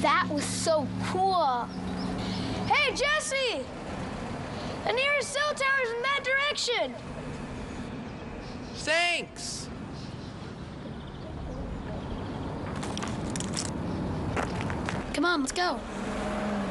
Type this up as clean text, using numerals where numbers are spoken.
That was so cool. Hey, Jesse! The nearest cell tower's in that direction. Thanks. Come on, let's go.